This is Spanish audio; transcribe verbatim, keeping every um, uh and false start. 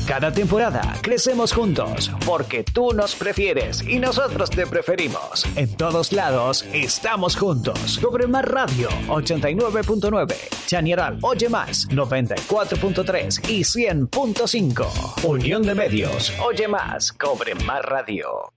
Cada temporada crecemos juntos porque tú nos prefieres y nosotros te preferimos. En todos lados estamos juntos. Cobre Más Radio ochenta y nueve punto nueve, Chañaral Oye Más noventa y cuatro punto tres y cien punto cinco. Unión de Medios. Oye Más, Cobre Más Radio.